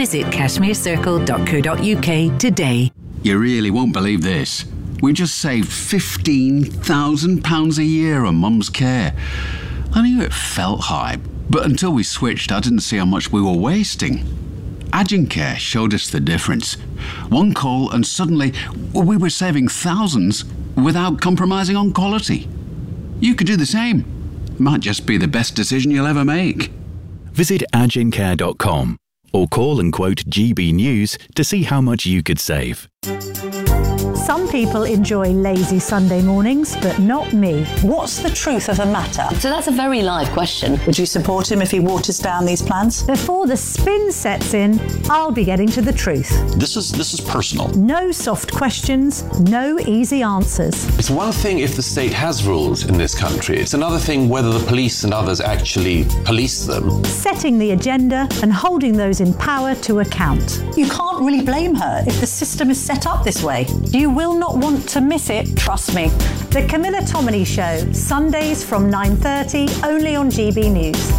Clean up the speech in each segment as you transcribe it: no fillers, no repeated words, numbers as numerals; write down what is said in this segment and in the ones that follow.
Visit cashmerecircle.co.uk today. You really won't believe this. We just saved £15,000 a year on Mum's care. I knew it felt high, but until we switched, I didn't see how much we were wasting. Agincare showed us the difference. One call and suddenly we were saving thousands without compromising on quality. You could do the same. Might just be the best decision you'll ever make. Visit agincare.com or call and quote GB News to see how much you could save. Some people enjoy lazy Sunday mornings, but not me. What's the truth of the matter? So that's a very live question. Would you support him if he waters down these plans? Before the spin sets in, I'll be getting to the truth. This is personal. No soft questions, no easy answers. It's one thing if the state has rules in this country. It's another thing whether the police and others actually police them. Setting the agenda and holding those in power to account. You can't really blame her if the system is set up this way. You will not want to miss it, trust me. The Camilla Tominey Show, Sundays from 9:30, only on GB News.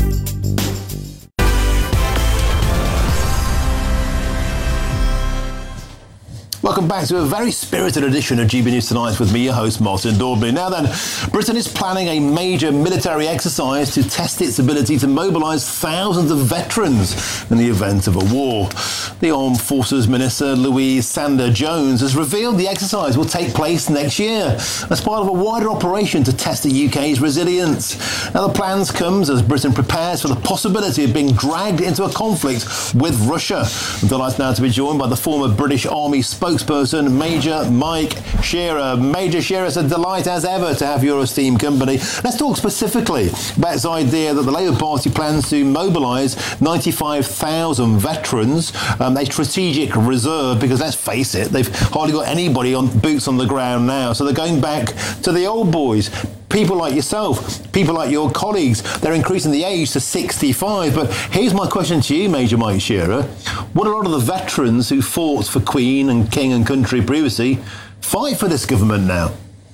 Welcome back to a very spirited edition of GB News Tonight with me, your host, Martin Daubney. Now then, Britain is planning a major military exercise to test its ability to mobilise thousands of veterans in the event of a war. The Armed Forces Minister, Louise Sanders-Jones, has revealed the exercise will take place next year as part of a wider operation to test the UK's resilience. Now, the plans comes as Britain prepares for the possibility of being dragged into a conflict with Russia. I'm delighted now to be joined by the former British Army spokesperson, Major Mike Shearer. Major Shearer, it's a delight as ever to have your esteemed company. Let's talk specifically about this idea that the Labour Party plans to mobilise 95,000 veterans, a strategic reserve, because let's face it, they've hardly got anybody on boots on the ground now. So they're going back to the old boys. People like yourself, people like your colleagues, they're increasing the age to 65. But here's my question to you, Major Mike Shearer. What a lot of the veterans who fought for Queen and King and country previously fight for this government now?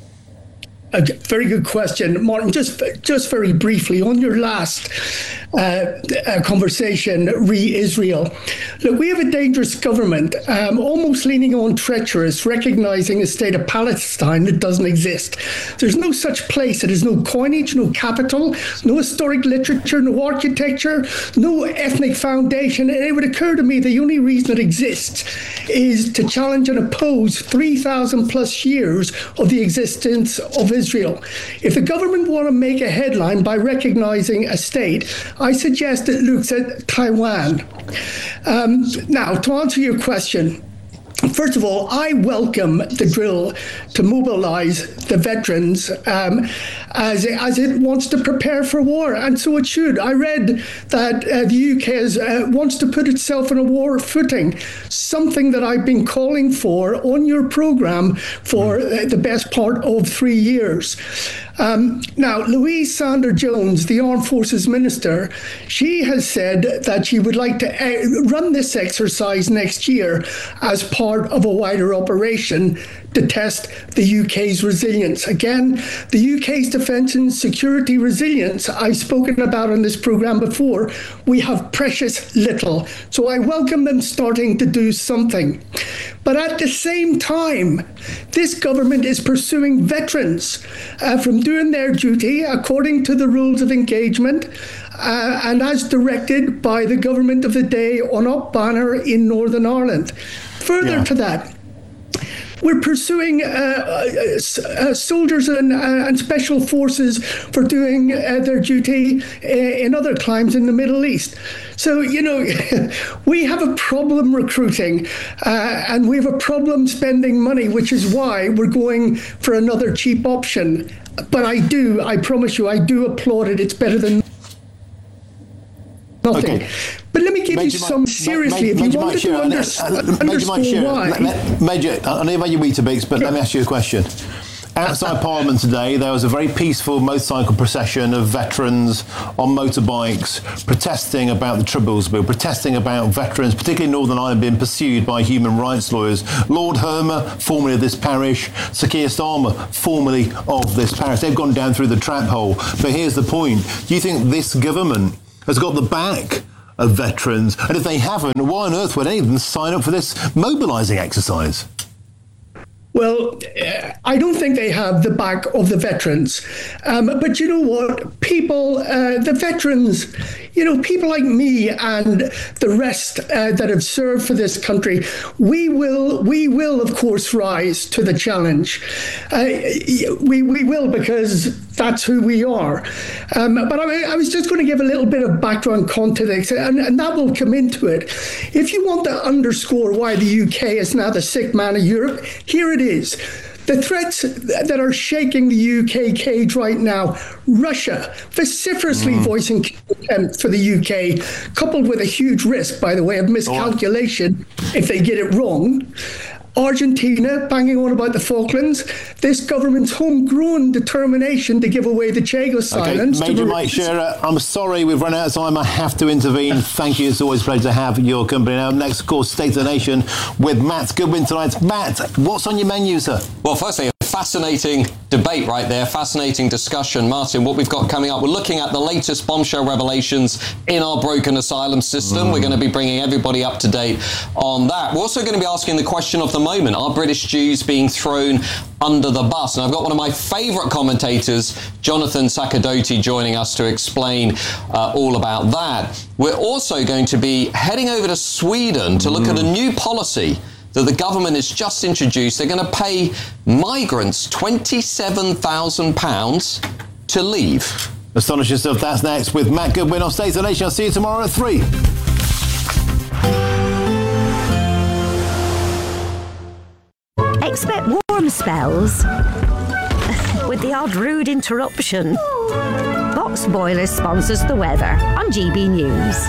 A very good question, Martin. Just very briefly on your last conversation, re-Israel. Look, we have a dangerous government, almost leaning on treacherous, recognising a state of Palestine that doesn't exist. There's no such place. There is no coinage, no capital, no historic literature, no architecture, no ethnic foundation. And it would occur to me the only reason it exists is to challenge and oppose 3,000 plus years of the existence of Israel. If the government want to make a headline by recognising a state, I suggest it looks at Taiwan. Now, to answer your question, first of all, I welcome the drill to mobilise the veterans as it wants to prepare for war, and so it should. I read that the UK wants to put itself on a war footing, something that I've been calling for on your programme for the best part of 3 years. Now, Louise Sanders-Jones, the Armed Forces Minister, she has said that she would like to run this exercise next year as part of a wider operation to test the UK's resilience. Again, the UK's defence and security resilience, I've spoken about on this programme before, we have precious little. So I welcome them starting to do something. But at the same time, this government is pursuing veterans from doing their duty according to the rules of engagement and as directed by the government of the day on Up Banner in Northern Ireland. Further to that, we're pursuing soldiers and special forces for doing their duty in other climes in the Middle East. So, you know, we have a problem recruiting and we have a problem spending money, which is why we're going for another cheap option. But I promise you, I do applaud it. It's better than nothing. Okay. But let me give you some, seriously, if you wanted to understand why. Major, I know Major Weetabix, but let me ask you a question. Outside Parliament today, there was a very peaceful motorcycle procession of veterans on motorbikes protesting about the Troubles Bill, protesting about veterans, particularly in Northern Ireland, being pursued by human rights lawyers. Lord Hermer, formerly of this parish, Sir Keir Starmer, formerly of this parish. They've gone down through the trap hole. But here's the point. Do you think this government has got the back of veterans? And if they haven't, why on earth would any of them sign up for this mobilising exercise? Well, I don't think they have the back of the veterans. But you know what? People, the veterans, people like me and the rest that have served for this country, we will, of course, rise to the challenge. We will, because that's who we are. But I was just going to give a little bit of background context, and that will come into it. If you want to underscore why the UK is now the sick man of Europe, here it is. The threats that are shaking the UK cage right now, Russia vociferously voicing contempt for the UK, coupled with a huge risk, by the way, of miscalculation if they get it wrong. Argentina banging on about the Falklands, this government's homegrown determination to give away the Chagos Islands. Major Mike Shearer, I'm sorry we've run out of time. I have to intervene. Thank you. It's always a pleasure to have your company. Now, next, of course, State of the Nation with Matt Goodwin tonight. Matt, what's on your menu, sir? Well, firstly, a fascinating debate right there, fascinating discussion. Martin, what we've got coming up, we're looking at the latest bombshell revelations in our broken asylum system. We're going to be bringing everybody up to date on that. We're also going to be asking the question of the moment, are British Jews being thrown under the bus? And I've got one of my favourite commentators, Jonathan Sakadotti, joining us to explain all about that. We're also going to be heading over to Sweden to look at a new policy that the government has just introduced. They're going to pay migrants £27,000 to leave. Astonish yourself. That's next with Matt Goodwin on State of the Nation. I'll see you tomorrow at 3. Expect warm spells with the odd rude interruption. Box Boilers sponsors the weather on GB News.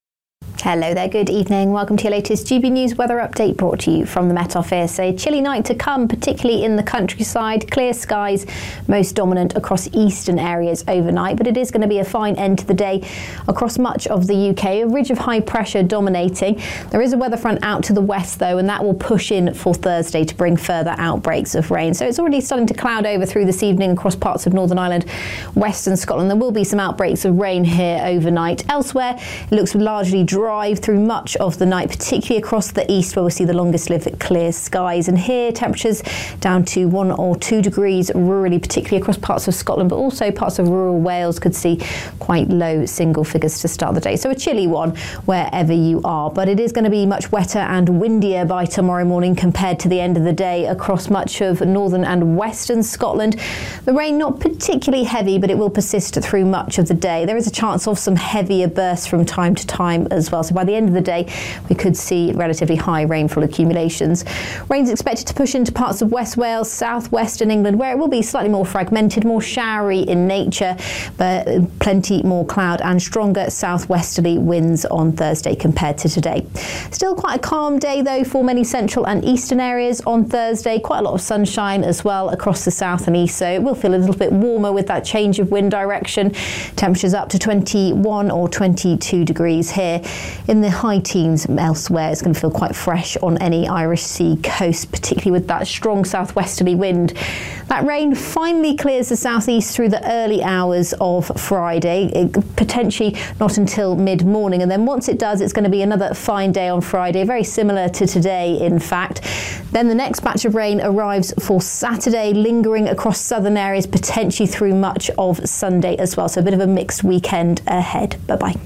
Hello there, good evening. Welcome to your latest GB News weather update brought to you from the Met Office. A chilly night to come, particularly in the countryside. Clear skies, most dominant across eastern areas overnight, but it is going to be a fine end to the day across much of the UK. A ridge of high pressure dominating. There is a weather front out to the west though, and that will push in for Thursday to bring further outbreaks of rain. So it's already starting to cloud over through this evening across parts of Northern Ireland, Western Scotland. There will be some outbreaks of rain here overnight. Elsewhere, it looks largely dry through much of the night, particularly across the east where we'll see the longest lived clear skies. And here temperatures down to 1 or 2 degrees rurally, particularly across parts of Scotland, but also parts of rural Wales could see quite low single figures to start the day. So a chilly one wherever you are, but it is going to be much wetter and windier by tomorrow morning compared to the end of the day across much of northern and western Scotland. The rain not particularly heavy, but it will persist through much of the day. There is a chance of some heavier bursts from time to time as well. So by the end of the day, we could see relatively high rainfall accumulations. Rain's expected to push into parts of West Wales, southwestern England, where it will be slightly more fragmented, more showery in nature, but plenty more cloud and stronger southwesterly winds on Thursday compared to today. Still quite a calm day though for many central and eastern areas on Thursday. Quite a lot of sunshine as well across the south and east, so it will feel a little bit warmer with that change of wind direction. Temperatures up to 21 or 22 degrees here. In the high teens elsewhere, it's going to feel quite fresh on any Irish Sea coast, particularly with that strong southwesterly wind. That rain finally clears the southeast through the early hours of Friday, potentially not until mid-morning. And then once it does, it's going to be another fine day on Friday, very similar to today, in fact. Then the next batch of rain arrives for Saturday, lingering across southern areas, potentially through much of Sunday as well. So a bit of a mixed weekend ahead. Bye-bye.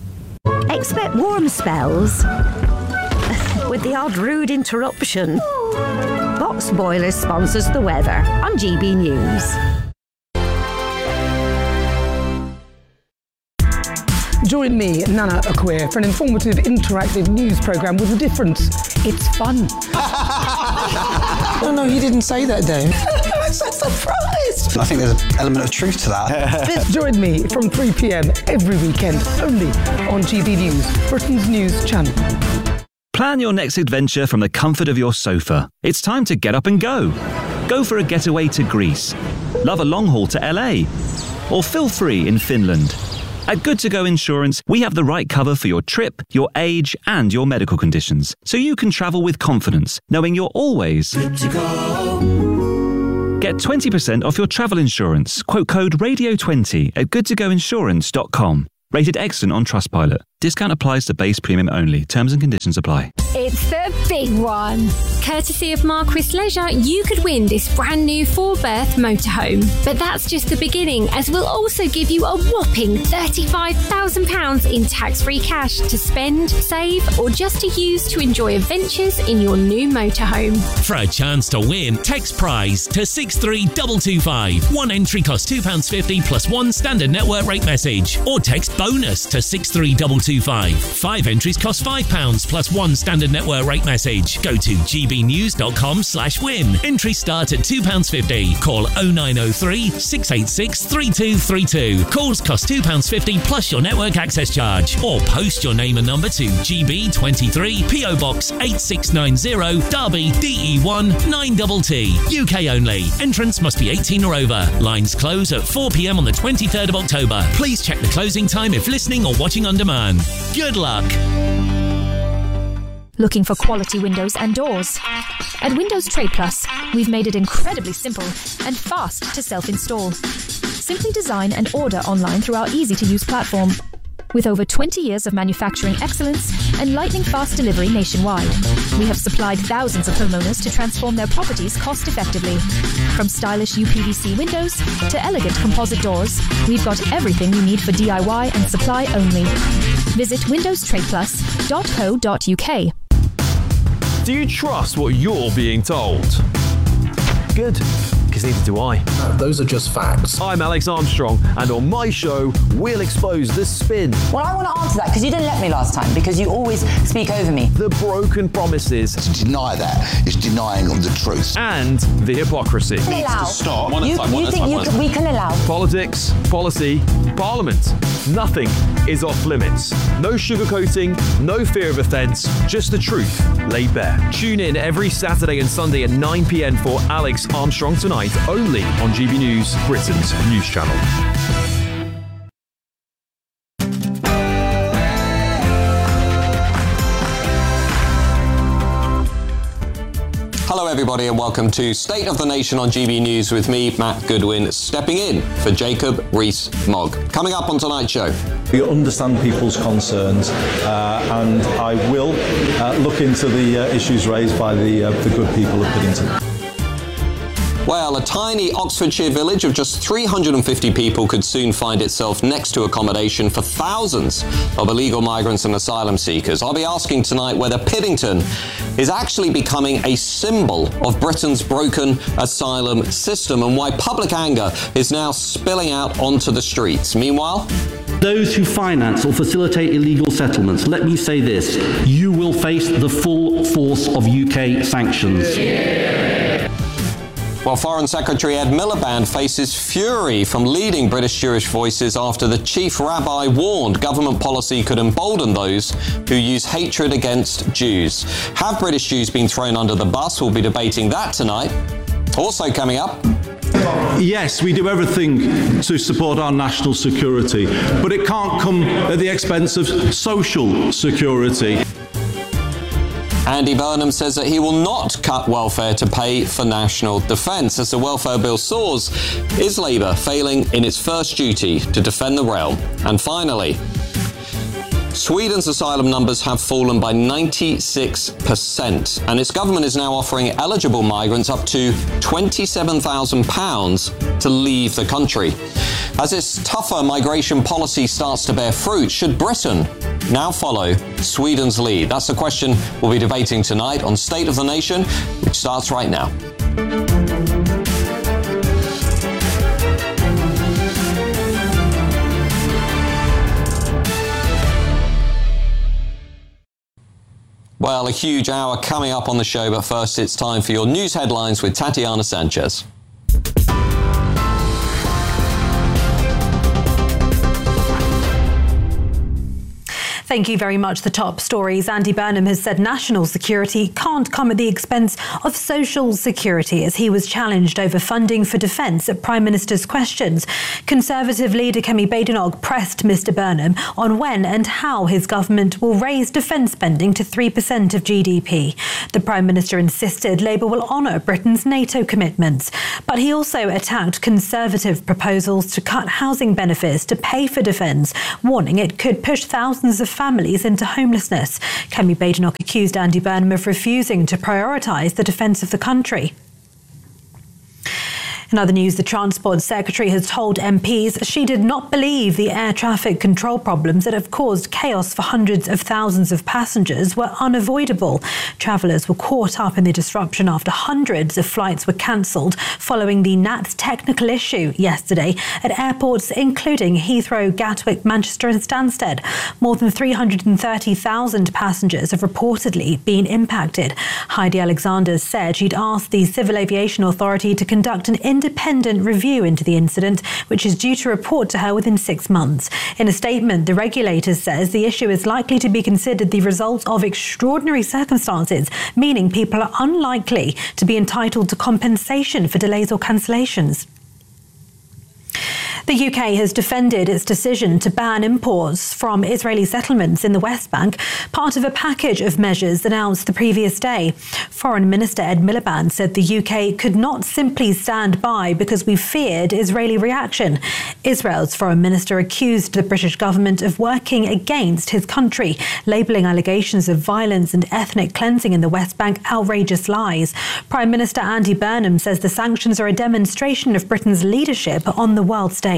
Expect warm spells with the odd rude interruption. Box Boilers sponsors the weather on GB News. Join me, Nana Akweer, for an informative, interactive news programme with a difference. It's fun. No, you didn't say that, Dave. I'm so surprised. I think there's an element of truth to that. Join me from 3 p.m. every weekend, only on GB News, Britain's news channel. Plan your next adventure from the comfort of your sofa. It's time to get up and go. Go for a getaway to Greece. Love a long haul to LA. Or feel free in Finland. At Good To Go Insurance, we have the right cover for your trip, your age, and your medical conditions, so you can travel with confidence, knowing you're always good to go. Get 20% off your travel insurance. Quote code RADIO20 at goodtogoinsurance.com. Rated excellent on Trustpilot. Discount applies to base premium only. Terms and conditions apply. It's the big one. Courtesy of Marquis Leisure, you could win this brand new 4-berth motorhome. But that's just the beginning, as we'll also give you a whopping £35,000 in tax-free cash to spend, save, or just to use to enjoy adventures in your new motorhome. For a chance to win, text prize to 63225. One entry costs £2.50 plus one standard network rate message. Or text bonus to 63225. 5 entries cost £5 plus one standard network rate message. Go to gbnews.com/win. Entries start at £2.50. Call 0903 686 3232. Calls cost £2.50 plus your network access charge. Or post your name and number to GB23 PO Box 8690 Derby DE1 9TT. UK only. Entrance must be 18 or over. Lines close at 4 p.m. on the 23rd of October. Please check the closing time if listening or watching on demand. Good luck. Looking for quality windows and doors? At Windows Trade Plus, we've made it incredibly simple and fast to self-install. Simply design and order online through our easy-to-use platform. With over 20 years of manufacturing excellence and lightning-fast delivery nationwide, we have supplied thousands of homeowners to transform their properties cost-effectively. From stylish UPVC windows to elegant composite doors, we've got everything you need for DIY and supply only. Visit windowstradeplus.co.uk. Do you trust what you're being told? Good, because neither do I. Those are just facts. I'm Alex Armstrong, and on my show, we'll expose the spin. Well, I want to answer that, because you didn't let me last time, because you always speak over me. The broken promises. To deny that is denying the truth. And the hypocrisy. We can allow. We can allow. Politics, policy, parliament. Nothing is off limits. No sugarcoating, no fear of offence, just the truth laid bare. Tune in every Saturday and Sunday at 9 p.m. for Alex Armstrong Tonight, only on GB News, Britain's news channel. Hello everybody and welcome to State of the Nation on GB News with me, Matt Goodwin, stepping in for Jacob Rees-Mogg. Coming up on tonight's show. We understand people's concerns and I will look into the issues raised by the good people of Piddington. Well, a tiny Oxfordshire village of just 350 people could soon find itself next to accommodation for thousands of illegal migrants and asylum seekers. I'll be asking tonight whether Piddington is actually becoming a symbol of Britain's broken asylum system and why public anger is now spilling out onto the streets. Meanwhile, those who finance or facilitate illegal settlements, let me say this, you will face the full force of UK sanctions. Well, Foreign Secretary Ed Miliband faces fury from leading British Jewish voices after the chief rabbi warned government policy could embolden those who use hatred against Jews. Have British Jews been thrown under the bus? We'll be debating that tonight. Also coming up, yes, we do everything to support our national security, but it can't come at the expense of social security. Andy Burnham says that he will not cut welfare to pay for national defence. As the welfare bill soars, is Labour failing in its first duty to defend the realm? And finally, Sweden's asylum numbers have fallen by 96%, and its government is now offering eligible migrants up to £27,000 to leave the country. As its tougher migration policy starts to bear fruit, should Britain now follow Sweden's lead? That's the question we'll be debating tonight on State of the Nation, which starts right now. Well, a huge hour coming up on the show, but first it's time for your news headlines with Tatiana Sanchez. Thank you very much. The top stories. Andy Burnham has said national security can't come at the expense of social security as he was challenged over funding for defence at Prime Minister's questions. Conservative leader Kemi Badenoch pressed Mr Burnham on when and how his government will raise defence spending to 3% of GDP. The Prime Minister insisted Labour will honour Britain's NATO commitments, but he also attacked Conservative proposals to cut housing benefits to pay for defence, warning it could push thousands of families into homelessness. Kemi Badenoch accused Andy Burnham of refusing to prioritise the defence of the country. In other news, the Transport Secretary has told MPs she did not believe the air traffic control problems that have caused chaos for hundreds of thousands of passengers were unavoidable. Travellers were caught up in the disruption after hundreds of flights were cancelled following the NATS technical issue yesterday at airports including Heathrow, Gatwick, Manchester and Stansted. More than 330,000 passengers have reportedly been impacted. Heidi Alexander said she'd asked the Civil Aviation Authority to conduct an independent review into the incident, which is due to report to her within 6 months. In a statement, the regulator says the issue is likely to be considered the result of extraordinary circumstances, meaning people are unlikely to be entitled to compensation for delays or cancellations. The UK has defended its decision to ban imports from Israeli settlements in the West Bank, part of a package of measures announced the previous day. Foreign Minister Ed Miliband said the UK could not simply stand by because we feared Israeli reaction. Israel's Foreign Minister accused the British government of working against his country, labelling allegations of violence and ethnic cleansing in the West Bank outrageous lies. Prime Minister Andy Burnham says the sanctions are a demonstration of Britain's leadership on the world stage.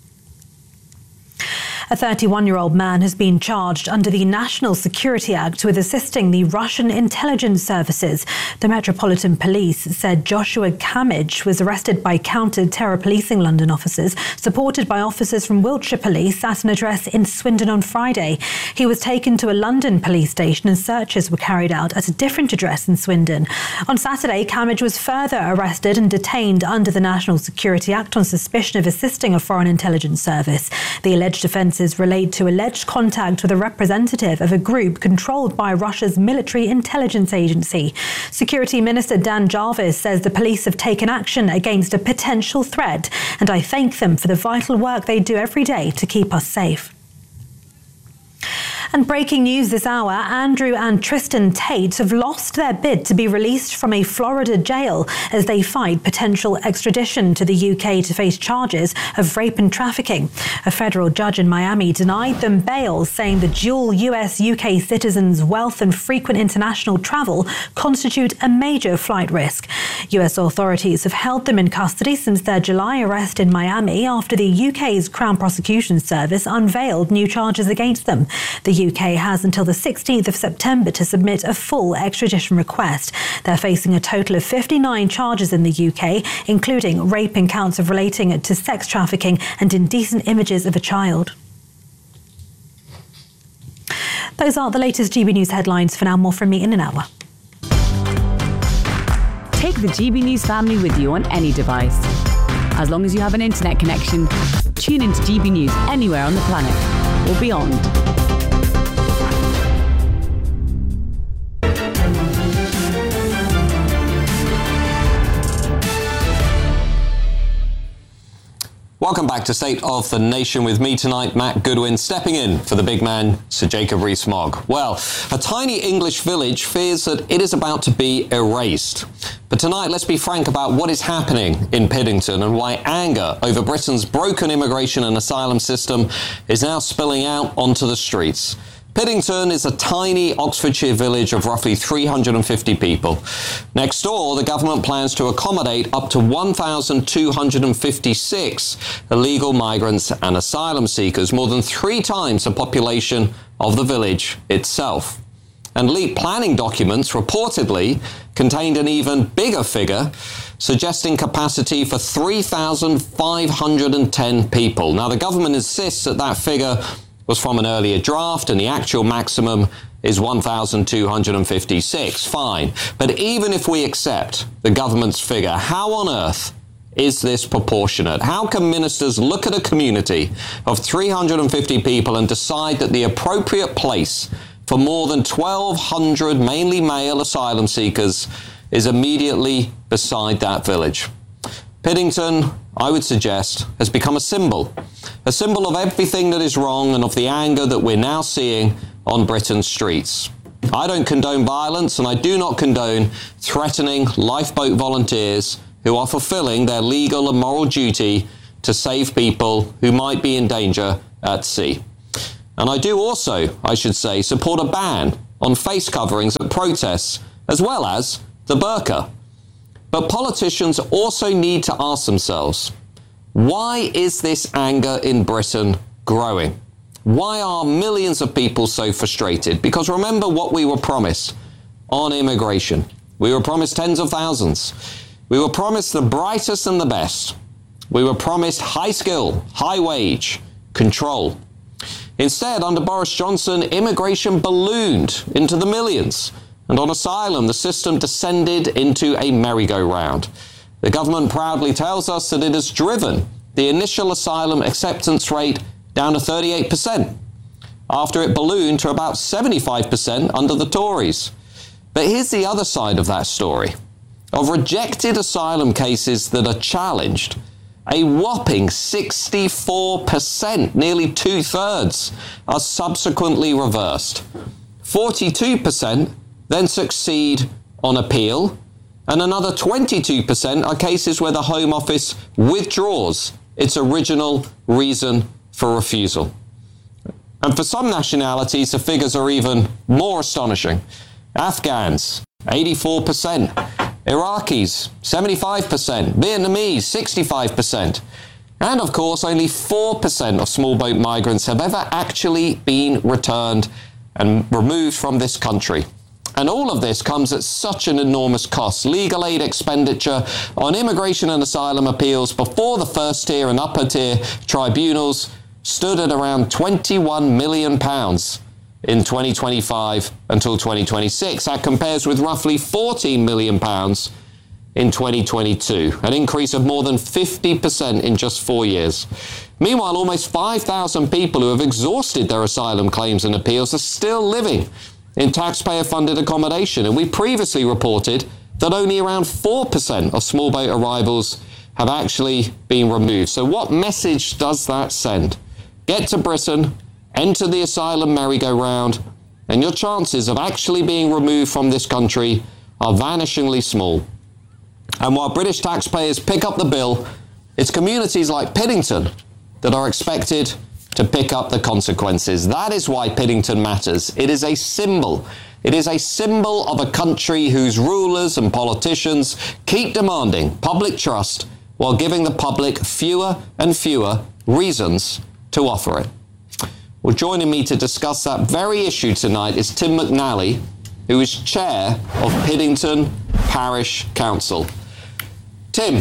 A 31-year-old man has been charged under the National Security Act with assisting the Russian intelligence services. The Metropolitan Police said Joshua Kamich was arrested by counter-terror policing London officers, supported by officers from Wiltshire Police at an address in Swindon on Friday. He was taken to a London police station and searches were carried out at a different address in Swindon. On Saturday, Kamich was further arrested and detained under the National Security Act on suspicion of assisting a foreign intelligence service. The alleged offences relate to alleged contact with a representative of a group controlled by Russia's military intelligence agency. Security Minister Dan Jarvis says the police have taken action against a potential threat, and I thank them for the vital work they do every day to keep us safe. And breaking news this hour, Andrew and Tristan Tate have lost their bid to be released from a Florida jail as they fight potential extradition to the UK to face charges of rape and trafficking. A federal judge in Miami denied them bail, saying the dual US-UK citizens' wealth and frequent international travel constitute a major flight risk. US authorities have held them in custody since their July arrest in Miami after the UK's Crown Prosecution Service unveiled new charges against them. The UK has until the 16th of September to submit a full extradition request. They're facing a total of 59 charges in the UK, including rape and counts of relating to sex trafficking and indecent images of a child. Those are the latest GB News headlines. For now, more from me in an hour. Take the GB News family with you on any device. As long as you have an internet connection, tune into GB News anywhere on the planet or beyond. Welcome back to State of the Nation with me tonight, Matt Goodwin, stepping in for the big man, Sir Jacob Rees-Mogg. Well, a tiny English village fears that it is about to be erased. But tonight, let's be frank about what is happening in Piddington and why anger over Britain's broken immigration and asylum system is now spilling out onto the streets. Piddington is a tiny Oxfordshire village of roughly 350 people. Next door, the government plans to accommodate up to 1,256 illegal migrants and asylum seekers, more than 3 times the population of the village itself. And leaked planning documents reportedly contained an even bigger figure, suggesting capacity for 3,510 people. Now, the government insists that that figure was from an earlier draft and the actual maximum is 1,256. Fine. But even if we accept the government's figure, how on earth is this proportionate? How can ministers look at a community of 350 people and decide that the appropriate place for more than 1,200 mainly male asylum seekers is immediately beside that village? Piddington, I would suggest, has become a symbol of everything that is wrong and of the anger that we're now seeing on Britain's streets. I don't condone violence, and I do not condone threatening lifeboat volunteers who are fulfilling their legal and moral duty to save people who might be in danger at sea. And I do also, I should say, support a ban on face coverings at protests, as well as the burqa. But politicians also need to ask themselves, why is this anger in Britain growing? Why are millions of people so frustrated? Because remember what we were promised on immigration. We were promised tens of thousands. We were promised the brightest and the best. We were promised high skill, high wage, control. Instead, under Boris Johnson, immigration ballooned into the millions. And on asylum, the system descended into a merry-go-round. The government proudly tells us that it has driven the initial asylum acceptance rate down to 38%, after it ballooned to about 75% under the Tories. But here's the other side of that story. Of rejected asylum cases that are challenged, a whopping 64%, nearly two-thirds, are subsequently reversed. 42% then succeed on appeal, and another 22% are cases where the Home Office withdraws its original reason for refusal. And for some nationalities, the figures are even more astonishing. Afghans, 84%. Iraqis, 75%. Vietnamese, 65%. And of course, only 4% of small boat migrants have ever actually been returned and removed from this country. And all of this comes at such an enormous cost. Legal aid expenditure on immigration and asylum appeals before the first tier and upper tier tribunals stood at around £21 million in 2025 until 2026. That compares with roughly £14 million in 2022, an increase of more than 50% in just 4 years. Meanwhile, almost 5,000 people who have exhausted their asylum claims and appeals are still living in taxpayer-funded accommodation, and we previously reported that only around 4% of small boat arrivals have actually been removed. So what message does that send? Get to Britain, enter the asylum merry-go-round, and your chances of actually being removed from this country are vanishingly small. And while British taxpayers pick up the bill, it's communities like Piddington that are expected to pick up the consequences. That is why Piddington matters. It is a symbol. It is a symbol of a country whose rulers and politicians keep demanding public trust while giving the public fewer and fewer reasons to offer it. Well, joining me to discuss that very issue tonight is Tim McNally, who is chair of Piddington Parish Council. Tim,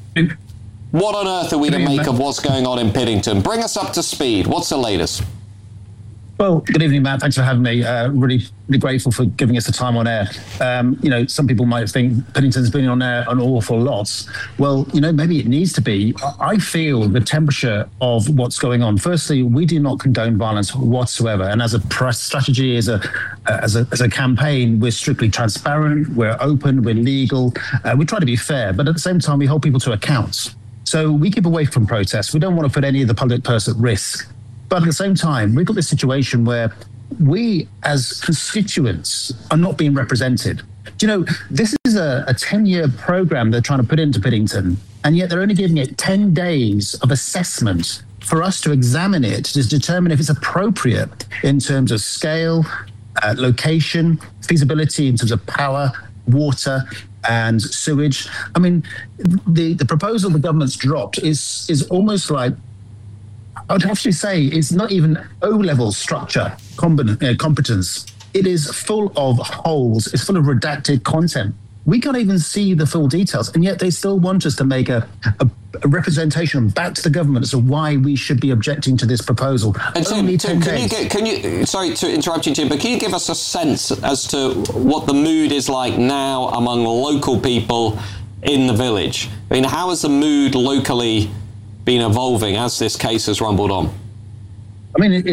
what on earth are we to make of what's going on in Piddington? Bring us up to speed. What's the latest? Well, good evening, Matt. Thanks for having me. Really grateful for giving us the time on air. Some people might think Piddington's been on air an awful lot. Well, maybe it needs to be. I feel the temperature of what's going on. Firstly, we do not condone violence whatsoever. And as a press strategy, as a campaign, we're strictly transparent, we're open, we're legal. We try to be fair, but at the same time, we hold people to account. So we keep away from protests. We don't want to put any of the public purse at risk. But at the same time, we've got this situation where we as constituents are not being represented. This is a 10-year program they're trying to put into Piddington, and yet they're only giving it 10 days of assessment for us to examine it, to determine if it's appropriate in terms of scale, location, feasibility in terms of power, water, and sewage. I mean, the proposal the government's dropped is almost like, I would actually say it's not even O-level structure competence. It is full of holes. It's full of redacted content. We can't even see the full details, and yet they still want us to make a representation back to the government as to why we should be objecting to this proposal. And Tim, can you, sorry to interrupt you, Tim, but can you give us a sense as to what the mood is like now among local people in the village? I mean, how has the mood locally been evolving as this case has rumbled on? I mean,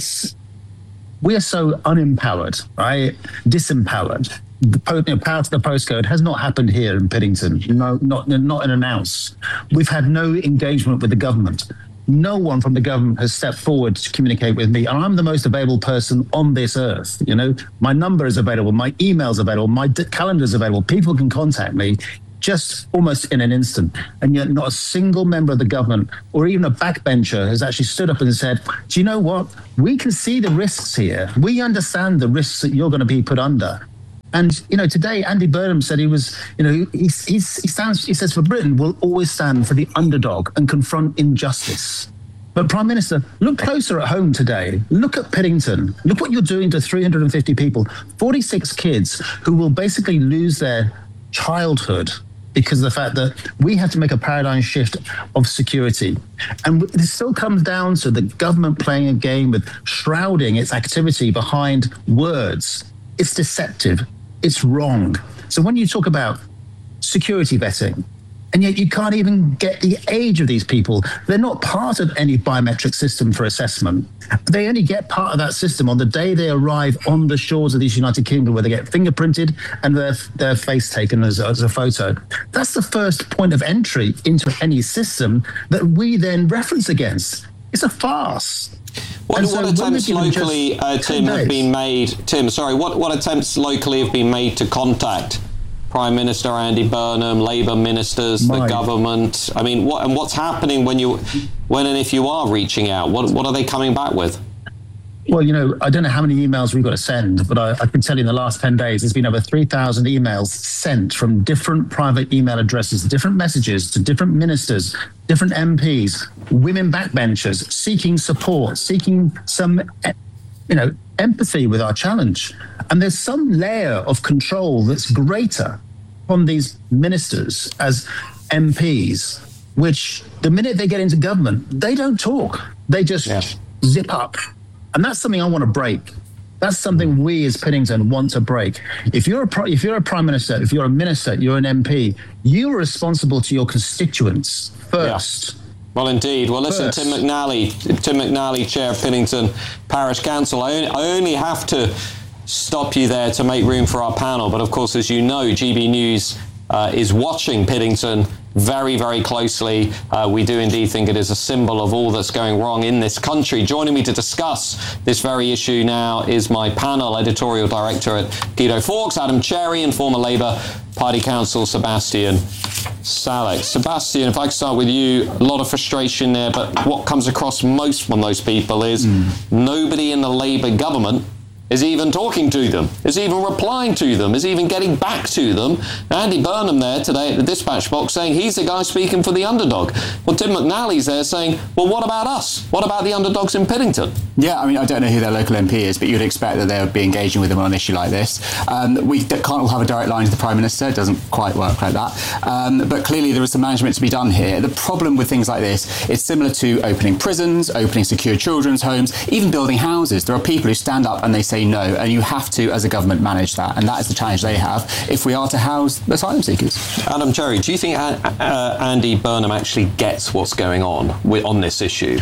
we are so unempowered, right? Disempowered. The power to the postcode has not happened here in Piddington. Not in an ounce. We've had no engagement with the government. No one from the government has stepped forward to communicate with me, and I'm the most available person on this earth. My number is available, my email's available, my calendar's available. People can contact me. just almost in an instant. And yet not a single member of the government or even a backbencher has actually stood up and said, do you know what? We can see the risks here. We understand the risks that you're going to be put under. And, today, Andy Burnham said he says for Britain, we'll always stand for the underdog and confront injustice. But Prime Minister, look closer at home today. Look at Piddington. Look what you're doing to 350 people, 46 kids who will basically lose their childhood because of the fact that we have to make a paradigm shift of security. And it still comes down to the government playing a game with shrouding its activity behind words. It's deceptive. It's wrong. So when you talk about security vetting, and yet you can't even get the age of these people. They're not part of any biometric system for assessment. They only get part of that system on the day they arrive on the shores of the United Kingdom, where they get fingerprinted and their face taken as a photo. That's the first point of entry into any system that we then reference against. It's a farce. What attempts locally, Tim, have been made? Tim, sorry, what attempts locally have been made to contact Prime Minister Andy Burnham, Labour ministers, the government? I mean, what's happening when and if you are reaching out? What are they coming back with? Well, I don't know how many emails we've got to send, but I can tell you in the last 10 days, there's been over 3,000 emails sent from different private email addresses, different messages to different ministers, different MPs, women backbenchers, seeking support, seeking some, empathy with our challenge. And there's some layer of control that's greater on these ministers as MPs, which the minute they get into government, they don't talk. They just zip up. And that's something I want to break. That's something we as Piddington want to break. If you're a prime minister, if you're a minister, you're an MP, you are responsible to your constituents first. Yeah. Well, indeed. Well, listen, Tim McNally, Chair of Piddington Parish Council, I only have to stop you there to make room for our panel. But of course, as you know, GB News is watching Piddington very, very closely. We do indeed think it is a symbol of all that's going wrong in this country. Joining me to discuss this very issue now is my panel editorial director at Guido Fawkes, Adam Cherry, and former Labour Party Council Sebastian Salek. Sebastian, if I could start with you, a lot of frustration there, but what comes across most from those people is nobody in the Labour government is even talking to them, is even replying to them, is even getting back to them. Andy Burnham there today at the dispatch box saying he's the guy speaking for the underdog. Well, Tim McNally's there saying, well, what about us? What about the underdogs in Piddington? Yeah, I mean, I don't know who their local MP is, but you'd expect that they would be engaging with them on an issue like this. We can't all have a direct line to the Prime Minister. It doesn't quite work like that. But clearly there is some management to be done here. The problem with things like this, it's similar to opening prisons, opening secure children's homes, even building houses. There are people who stand up and they say no, and you have to, as a government, manage that. And that is the challenge they have if we are to house asylum seekers. Adam Cherry, do you think Andy Burnham actually gets what's going on this issue?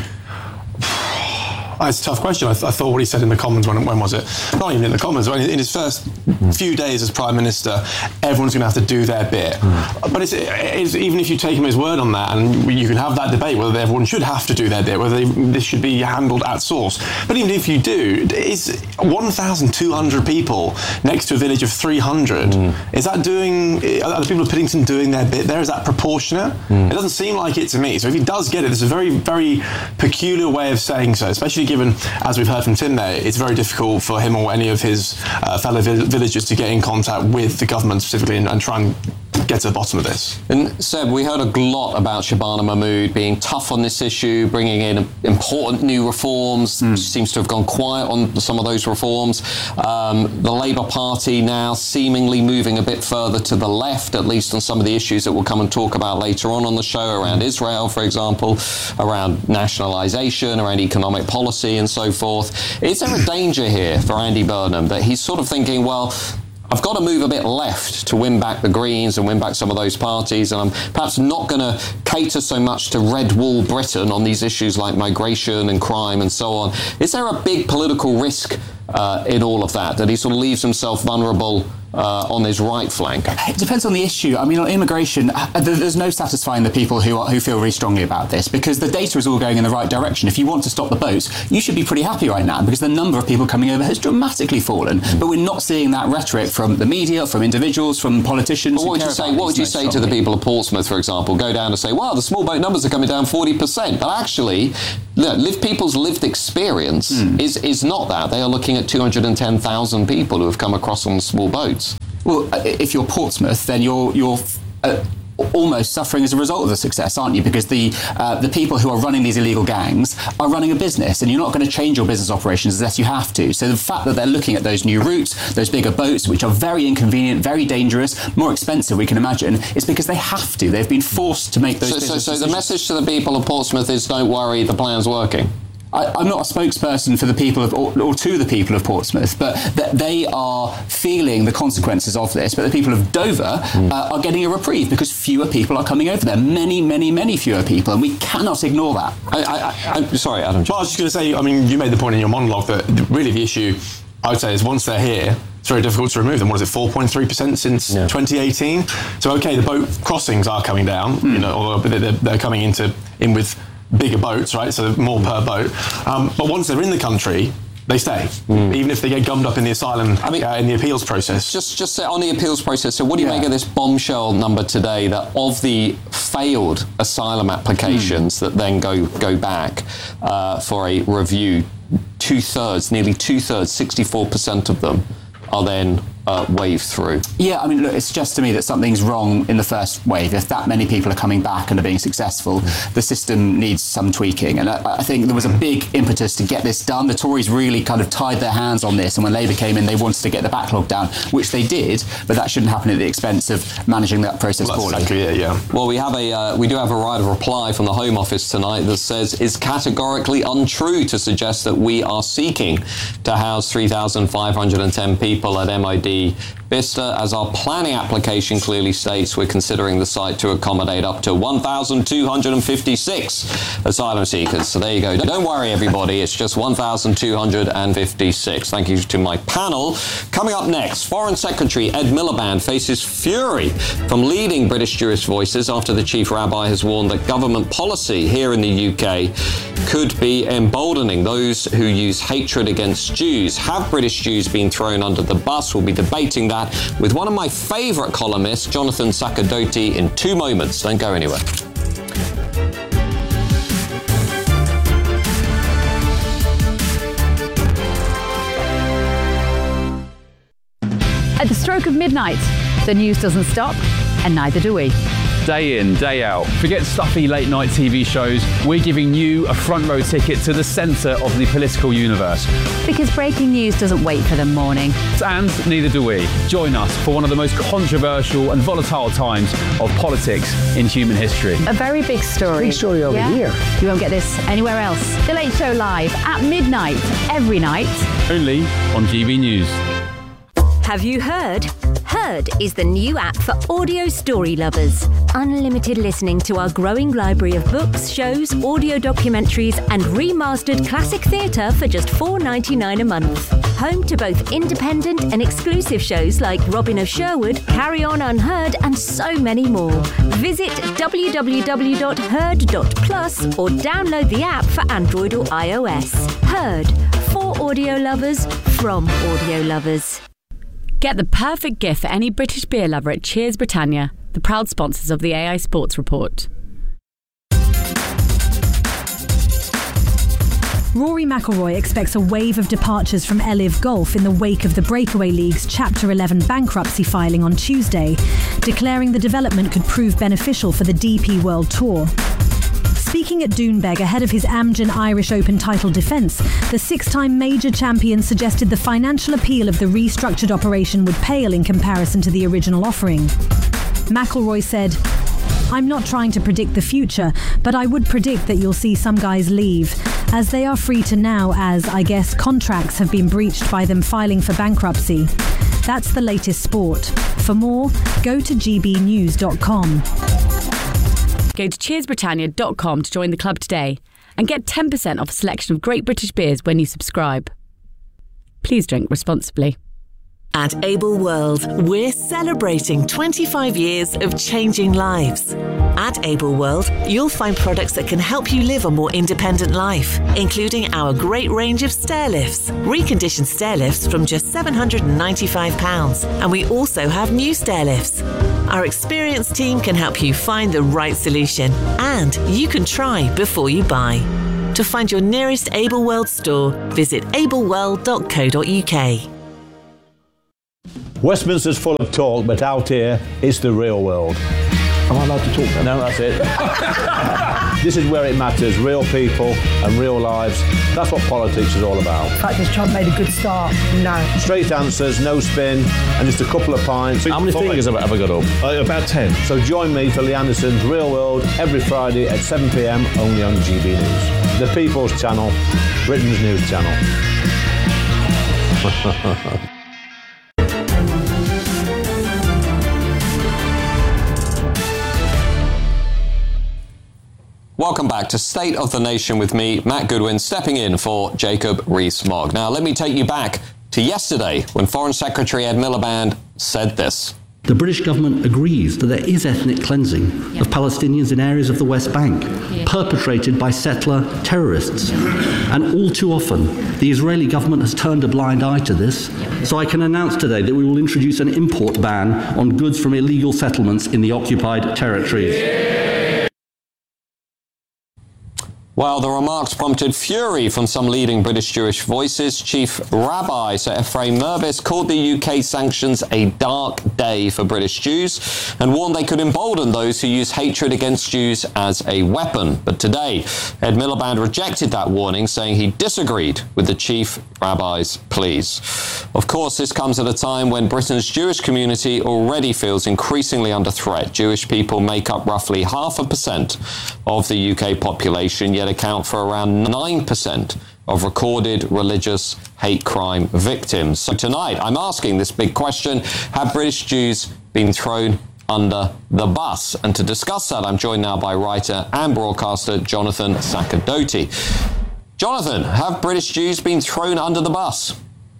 It's a tough question. I thought what he said in the Commons, when was it? Not even in the Commons, but in his first few days as Prime Minister, everyone's going to have to do their bit. But it's, even if you take him at his word on that, and you can have that debate whether everyone should have to do their bit, whether this should be handled at source. But even if you do, is 1,200 people next to a village of 300, is that are the people of Piddington doing their bit there? Is that proportionate? It doesn't seem like it to me. So if he does get it, there's a very, very peculiar way of saying so, especially given, as we've heard from Tim there, it's very difficult for him or any of his fellow villagers to get in contact with the government specifically and try and get to the bottom of this. And Seb, we heard a lot about Shabana Mahmood being tough on this issue, bringing in important new reforms. Seems to have gone quiet on some of those reforms. The Labour Party now seemingly moving a bit further to the left, at least on some of the issues that we'll come and talk about later on the show, around Israel, for example, around nationalisation, around economic policy and so forth. Is there a danger here for Andy Burnham that he's sort of thinking, well, I've got to move a bit left to win back the Greens and win back some of those parties, and I'm perhaps not going to cater so much to red wall Britain on these issues like migration and crime and so on. Is there a big political risk in all of that he sort of leaves himself vulnerable on his right flank? It depends on the issue. I mean, on immigration, there's no satisfying the people who feel really strongly about this, because the data is all going in the right direction. If you want to stop the boats, you should be pretty happy right now, because the number of people coming over has dramatically fallen. But we're not seeing that rhetoric from the media, from individuals, from politicians. But what would you say to the people of Portsmouth, for example? Go down and say, well, the small boat numbers are coming down 40%. But actually, people's lived experience is not that. They are looking at 210,000 people who have come across on small boats. Well, if you're Portsmouth, then you're almost suffering as a result of the success, aren't you? Because the people who are running these illegal gangs are running a business, and you're not going to change your business operations unless you have to. So the fact that they're looking at those new routes, those bigger boats, which are very inconvenient, very dangerous, more expensive, we can imagine, is because they have to. They've been forced to make those business decisions. So the message to the people of Portsmouth is, don't worry, the plan's working. I'm not a spokesperson for the people of, or to the people of Portsmouth, but they are feeling the consequences of this. But the people of Dover are getting a reprieve because fewer people are coming over there. Many, many, many fewer people, and we cannot ignore that. I'm sorry, Adam. Well, I was just going to say, I mean, you made the point in your monologue that really the issue, I would say, is once they're here, it's very difficult to remove them. What is it, 4.3% since 2018? So, okay, the boat crossings are coming down, you know, although they're coming in with bigger boats, right? So more per boat. But once they're in the country, they stay, even if they get gummed up in the asylum, in the appeals process. Just on the appeals process, so what do you make of this bombshell number today that of the failed asylum applications that then go back for a review, nearly two-thirds, 64% of them are then wave through? Yeah, I mean, look, it suggests to me that something's wrong in the first wave. If that many people are coming back and are being successful, the system needs some tweaking. And I think there was a big impetus to get this done. The Tories really kind of tied their hands on this, and when Labour came in, they wanted to get the backlog down, which they did, but that shouldn't happen at the expense of managing that process poorly. Exactly it, yeah. Well, we do have a right of reply from the Home Office tonight that says it's categorically untrue to suggest that we are seeking to house 3,510 people at MOD Bicester. As our planning application clearly states, we're considering the site to accommodate up to 1,256 asylum seekers. So there you go. Don't worry, everybody. It's just 1,256. Thank you to my panel. Coming up next, Foreign Secretary Ed Miliband faces fury from leading British Jewish voices after the chief rabbi has warned that government policy here in the UK could be emboldening those who use hatred against Jews. Have British Jews been thrown under the bus? We'll be debating that with one of my favourite columnists, Jonathan Sacerdoti, in 2 moments. Don't go anywhere. At the stroke of midnight, the news doesn't stop, and neither do we. Day in, day out. Forget stuffy late night TV shows. We're giving you a front row ticket to the centre of the political universe. Because breaking news doesn't wait for the morning. And neither do we. Join us for one of the most controversial and volatile times of politics in human history. A very big story. Big story over here. You won't get this anywhere else. The Late Show live at midnight, every night. Only on GB News. Have you heard? Heard is the new app for audio story lovers. Unlimited listening to our growing library of books, shows, audio documentaries, and remastered classic theatre for just $4.99 a month. Home to both independent and exclusive shows like Robin of Sherwood, Carry On Unheard, and so many more. Visit www.heard.plus or download the app for Android or iOS. Heard, for audio lovers, from audio lovers. Get the perfect gift for any British beer lover at Cheers Britannia, the proud sponsors of the AI Sports Report. Rory McIlroy expects a wave of departures from LIV Golf in the wake of the Breakaway League's Chapter 11 bankruptcy filing on Tuesday, declaring the development could prove beneficial for the DP World Tour. Speaking at Doonbeg ahead of his Amgen Irish Open title defence, the 6-time major champion suggested the financial appeal of the restructured operation would pale in comparison to the original offering. McIlroy said, "I'm not trying to predict the future, but I would predict that you'll see some guys leave, as they are free to now as, I guess, contracts have been breached by them filing for bankruptcy. That's the latest sport. For more, go to gbnews.com. Go to cheersbritannia.com to join the club today and get 10% off a selection of great British beers when you subscribe. Please drink responsibly. At Able World, we're celebrating 25 years of changing lives. At Able World, you'll find products that can help you live a more independent life, including our great range of stair lifts, reconditioned stair lifts from just £795, and we also have new stair lifts. Our experienced team can help you find the right solution, and you can try before you buy. To find your nearest Able World store, visit ableworld.co.uk. Westminster's full of talk, but out here, it's the real world. Am I allowed to talk then? No, that's it. This is where it matters, real people and real lives. That's what politics is all about. In fact, has Trump made a good start? No. Straight answers, no spin, and just a couple of pints. How many fingers have I got up? About 10. So join me for Lee Anderson's Real World every Friday at 7 p.m, only on GB News. The People's Channel, Britain's news channel. Welcome back to State of the Nation with me, Matt Goodwin, stepping in for Jacob Rees-Mogg. Now, let me take you back to yesterday when Foreign Secretary Ed Miliband said this. The British government agrees that there is ethnic cleansing of Palestinians in areas of the West Bank, perpetrated by settler terrorists. And all too often, the Israeli government has turned a blind eye to this. So I can announce today that we will introduce an import ban on goods from illegal settlements in the occupied territories. Well, the remarks prompted fury from some leading British Jewish voices. Chief Rabbi Sir Ephraim Mervis called the UK sanctions a dark day for British Jews and warned they could embolden those who use hatred against Jews as a weapon. But today, Ed Miliband rejected that warning, saying he disagreed with the Chief Rabbi's pleas. Of course, this comes at a time when Britain's Jewish community already feels increasingly under threat. Jewish people make up roughly 0.5% of the UK population, yet account for around 9% of recorded religious hate crime victims. So tonight, I'm asking this big question: have British Jews been thrown under the bus? And to discuss that, I'm joined now by writer and broadcaster Jonathan Sacerdoti. Jonathan, have British Jews been thrown under the bus?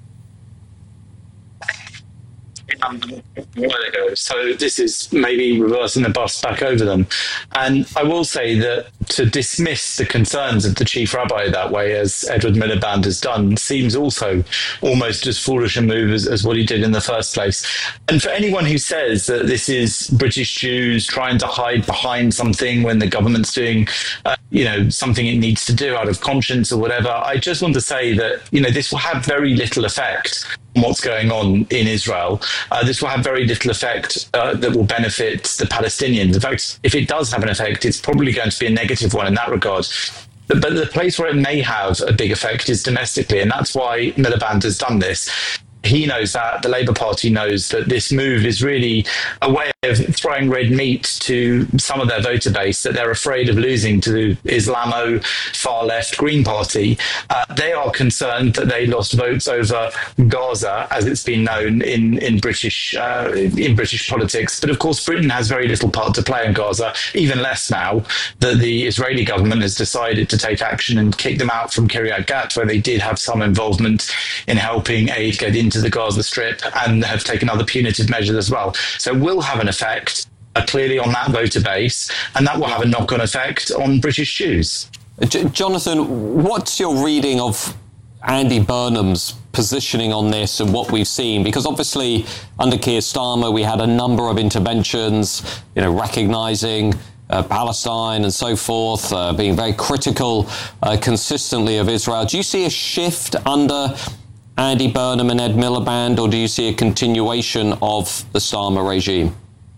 So this is maybe reversing the bus back over them. And I will say that to dismiss the concerns of the Chief Rabbi that way, as Edward Miliband has done, seems also almost as foolish a move as what he did in the first place. And for anyone who says that this is British Jews trying to hide behind something when the government's doing, something it needs to do out of conscience or whatever, I just want to say that, this will have very little effect on what's going on in Israel. This will have very little effect that will benefit the Palestinians. In fact, if it does have an effect, it's probably going to be a negative one in that regard. But the place where it may have a big effect is domestically, and that's why Miliband has done this. He knows that, the Labour Party knows that this move is really a way of throwing red meat to some of their voter base that they're afraid of losing to the Islamo far-left Green Party. They are concerned that they lost votes over Gaza, as it's been known in British politics. But of course, Britain has very little part to play in Gaza, even less now that the Israeli government has decided to take action and kick them out from Kiryat Gat, where they did have some involvement in helping aid get into the Gaza Strip and have taken other punitive measures as well. So it will have an effect clearly on that voter base, and that will have a knock-on effect on British Jews. Jonathan, what's your reading of Andy Burnham's positioning on this and what we've seen? Because obviously under Keir Starmer we had a number of interventions, recognising Palestine and so forth, being very critical consistently of Israel. Do you see a shift under Andy Burnham and Ed Miliband, or do you see a continuation of the Starmer regime?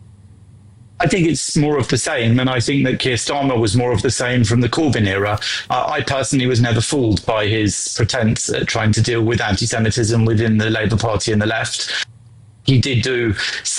I think it's more of the same, and I think that Keir Starmer was more of the same from the Corbyn era. I personally was never fooled by his pretense at trying to deal with anti-Semitism within the Labour Party and the left. he did do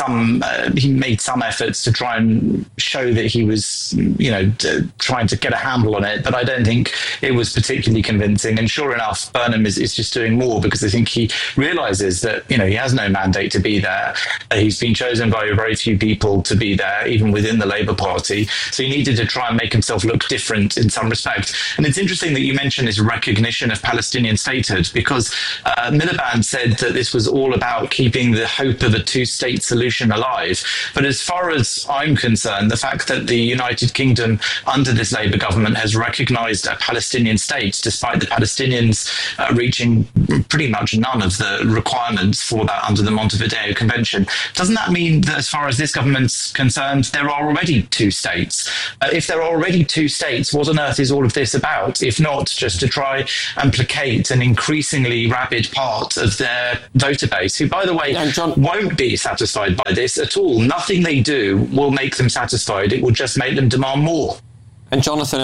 he made some efforts to try and show that he was, trying to get a handle on it, but I don't think it was particularly convincing. And sure enough, Burnham is just doing more, because I think he realises that, he has no mandate to be there. He's been chosen by very few people to be there, even within the Labour Party. So he needed to try and make himself look different in some respect. And it's interesting that you mentioned this recognition of Palestinian statehood, because Miliband said that this was all about keeping the hope of a two-state solution alive. But as far as I'm concerned, the fact that the United Kingdom under this Labour government has recognised a Palestinian state, despite the Palestinians reaching pretty much none of the requirements for that under the Montevideo Convention, doesn't that mean that as far as this government's concerned, there are already two states? If there are already two states, what on earth is all of this about, if not just to try and placate an increasingly rabid part of their voter base, who, by the way, won't be satisfied by this at all. Nothing they do will make them satisfied. It will just make them demand more. And Jonathan,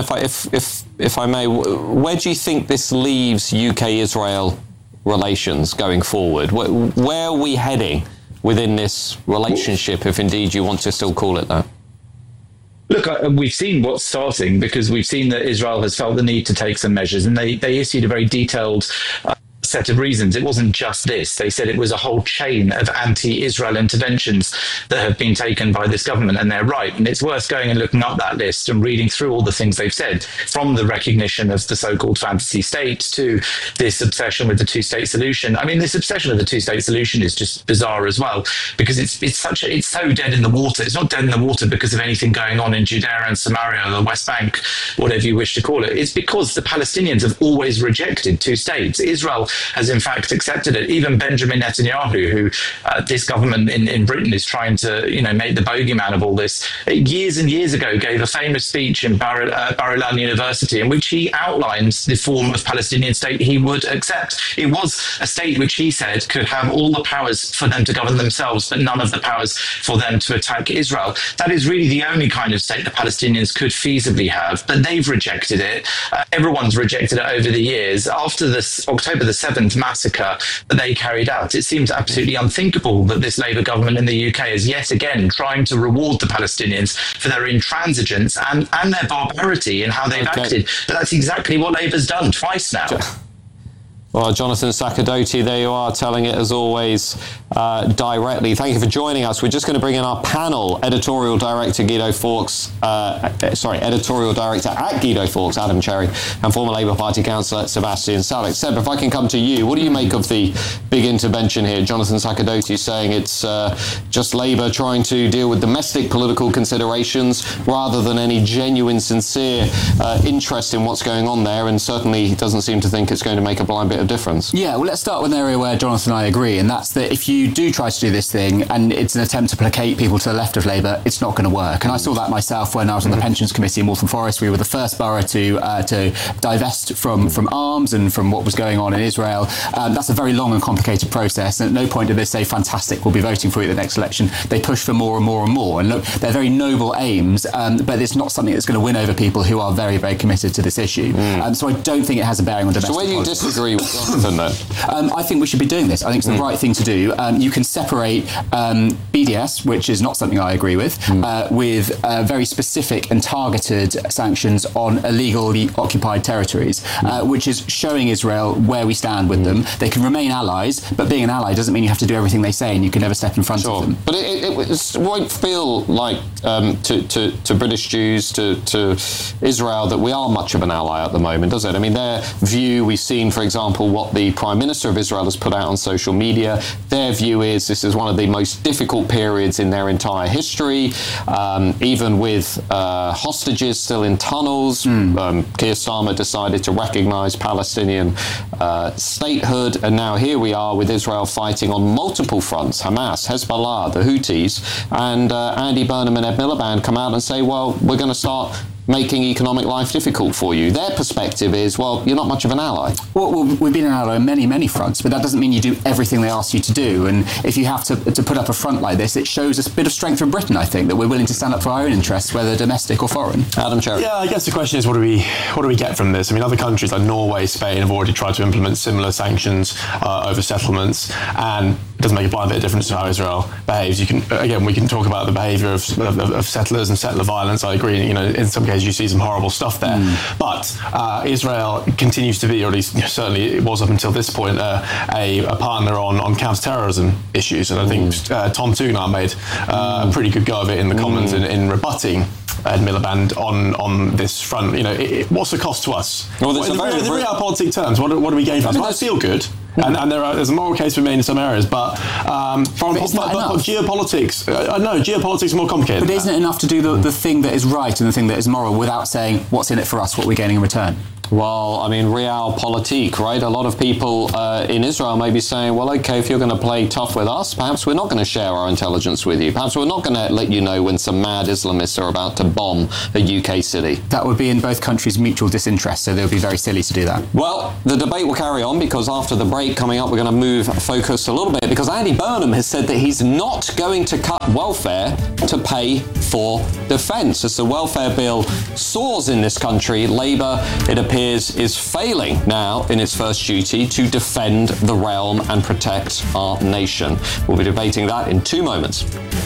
if I may, where do you think this leaves UK-Israel relations going forward? Where are we heading within this relationship, if indeed you want to still call it that? Look, we've seen what's starting, because we've seen that Israel has felt the need to take some measures, and they issued a very detailed set of reasons. It wasn't just this. They said it was a whole chain of anti-Israel interventions that have been taken by this government, and they're right. And it's worth going and looking up that list and reading through all the things they've said, from the recognition of the so-called fantasy state to this obsession with the two-state solution. I mean, this obsession of the two-state solution is just bizarre as well, because it's so dead in the water. It's not dead in the water because of anything going on in Judea and Samaria or the West Bank, whatever you wish to call it. It's because the Palestinians have always rejected two states. Israel has in fact accepted it. Even Benjamin Netanyahu, who this government in Britain is trying to make the bogeyman of all this, years and years ago gave a famous speech in Bar-Ilan University in which he outlined the form of Palestinian state he would accept. It was a state which he said could have all the powers for them to govern themselves, but none of the powers for them to attack Israel. That is really the only kind of state the Palestinians could feasibly have, but they've rejected it. Everyone's rejected it over the years. After this October the 7th massacre that they carried out, it seems absolutely unthinkable that this Labour government in the UK is yet again trying to reward the Palestinians for their intransigence and their barbarity in how they've acted. But that's exactly what Labour's done twice now. Well, Jonathan Sacerdoti, there you are, telling it as always directly. Thank you for joining us. We're just going to bring in our panel, editorial director Guido Fawkes, editorial director at Guido Fawkes, Adam Cherry, and former Labour Party councillor Sebastian Salek. Seb, if I can come to you, what do you make of the big intervention here? Jonathan Sacerdoti saying it's just Labour trying to deal with domestic political considerations rather than any genuine, sincere interest in what's going on there, and certainly doesn't seem to think it's going to make a blind bit of difference. Yeah, well, let's start with an area where Jonathan and I agree, and that's that if you do try to do this thing and it's an attempt to placate people to the left of Labour, it's not going to work. And I saw that myself when I was on the Pensions Committee in Waltham Forest. We were the first borough to divest from arms and from what was going on in Israel. That's a very long and complicated process, and at no point did they say, fantastic, we'll be voting for you at the next election. They push for more and more and more. And look, they're very noble aims, but it's not something that's going to win over people who are very, very committed to this issue. So I don't think it has a bearing on domestic politics. So where do you disagree with Jonathan, then? I think we should be doing this. I think it's the right thing to do. You can separate BDS, which is not something I agree with very specific and targeted sanctions on illegally occupied territories, which is showing Israel where we stand with them. They can remain allies, but being an ally doesn't mean you have to do everything they say and you can never step in front of them. But it won't feel like to British Jews, to Israel, that we are much of an ally at the moment, does it? I mean, their view, we've seen, for example, what the Prime Minister of Israel has put out on social media. Their view is this is one of the most difficult periods in their entire history, even with hostages still in tunnels. Keir Starmer decided to recognise Palestinian statehood, and now here we are with Israel fighting on multiple fronts, Hamas, Hezbollah, the Houthis, and Andy Burnham and Ed Miliband come out and say, well, we're going to start making economic life difficult for you. Their perspective is, well, you're not much of an ally. Well, we've been an ally on many, many fronts, but that doesn't mean you do everything they ask you to do. And if you have to put up a front like this, it shows a bit of strength from Britain, I think, that we're willing to stand up for our own interests, whether domestic or foreign. Adam Cherry. Yeah, I guess the question is, what do we get from this? I mean, other countries like Norway, Spain have already tried to implement similar sanctions over settlements, and It doesn't make a blind bit of difference to how Israel behaves. We can talk about the behaviour of settlers and settler violence. I agree. In some cases you see some horrible stuff there, but Israel continues to be, or at least certainly it was up until this point, a partner on counter-terrorism issues. And I think Tom Tugendhat made a pretty good go of it in the Commons in rebutting Ed Miliband on this front. What's the cost to us? Well, in the realpolitik terms, what do we gain from it? I feel good. And there's a moral case to be made in some areas, but geopolitics, geopolitics is more complicated. But isn't it enough to do the thing that is right and the thing that is moral without saying what's in it for us, what we're gaining in return? Well, I mean, realpolitik, right? A lot of people in Israel may be saying, well, okay, if you're going to play tough with us, perhaps we're not going to share our intelligence with you. Perhaps we're not going to let you know when some mad Islamists are about to bomb a UK city. That would be in both countries' mutual disinterest, so they would be very silly to do that. Well, the debate will carry on, because after the break coming up, we're going to move focus a little bit, because Andy Burnham has said that he's not going to cut welfare to pay for defence. As the welfare bill soars in this country, Labour, it appears, is failing now in its first duty to defend the realm and protect our nation. We'll be debating that in 2 moments.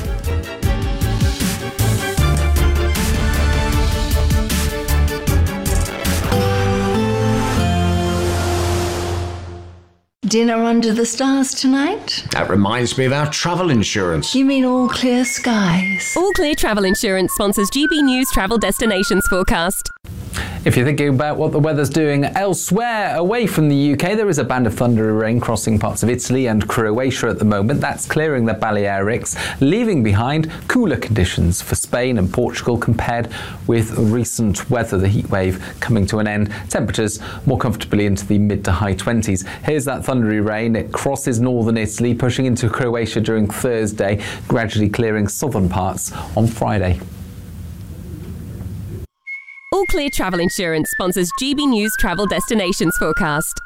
Dinner under the stars tonight? That reminds me of our travel insurance. You mean All Clear Skies? All Clear Travel Insurance sponsors GB News Travel Destinations Forecast. If you're thinking about what the weather's doing elsewhere away from the UK, there is a band of thundery rain crossing parts of Italy and Croatia at the moment. That's clearing the Balearics, leaving behind cooler conditions for Spain and Portugal compared with recent weather, the heat wave coming to an end. Temperatures more comfortably into the mid to high 20s. Here's that thundery rain. It crosses northern Italy, pushing into Croatia during Thursday, gradually clearing southern parts on Friday. All Clear Travel Insurance sponsors GB News Travel Destinations Forecast.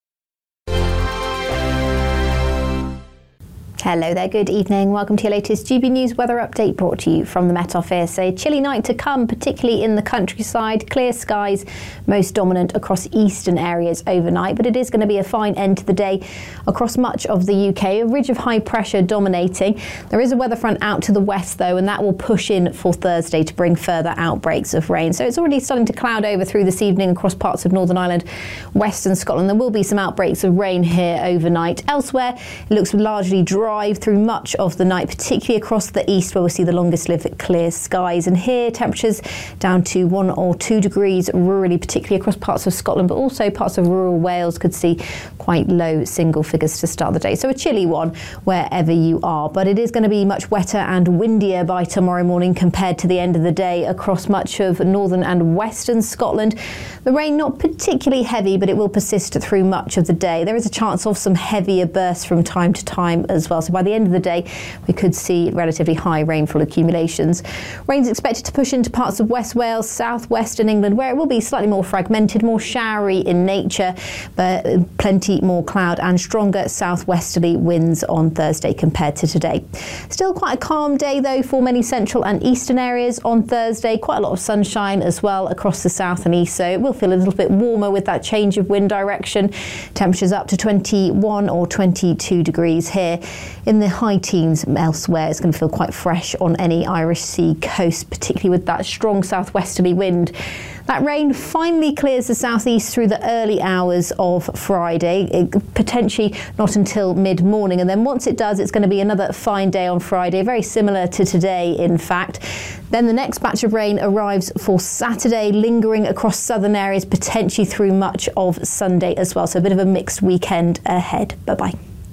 Hello there, good evening. Welcome to your latest GB News weather update brought to you from the Met Office. A chilly night to come, particularly in the countryside. Clear skies, most dominant across eastern areas overnight, but it is going to be a fine end to the day across much of the UK. A ridge of high pressure dominating. There is a weather front out to the west though, and that will push in for Thursday to bring further outbreaks of rain. So it's already starting to cloud over through this evening across parts of Northern Ireland, Western Scotland. There will be some outbreaks of rain here overnight. Elsewhere, it looks largely dry through much of the night, particularly across the east where we see the longest lived clear skies. And here temperatures down to 1 or 2 degrees rurally, particularly across parts of Scotland, but also parts of rural Wales could see quite low single figures to start the day. So a chilly one wherever you are, but it is going to be much wetter and windier by tomorrow morning compared to the end of the day across much of northern and western Scotland. The rain not particularly heavy, but it will persist through much of the day. There is a chance of some heavier bursts from time to time as well. So by the end of the day, we could see relatively high rainfall accumulations. Rain's expected to push into parts of West Wales, southwestern England, where it will be slightly more fragmented, more showery in nature, but plenty more cloud and stronger southwesterly winds on Thursday compared to today. Still quite a calm day though for many central and eastern areas on Thursday. Quite a lot of sunshine as well across the south and east, so it will feel a little bit warmer with that change of wind direction. Temperatures up to 21 or 22 degrees here. In the high teens elsewhere, it's going to feel quite fresh on any Irish Sea coast, particularly with that strong southwesterly wind. That rain finally clears the southeast through the early hours of Friday, potentially not until mid-morning. And then once it does, it's going to be another fine day on Friday, very similar to today, in fact. Then the next batch of rain arrives for Saturday, lingering across southern areas, potentially through much of Sunday as well. So a bit of a mixed weekend ahead. Bye-bye.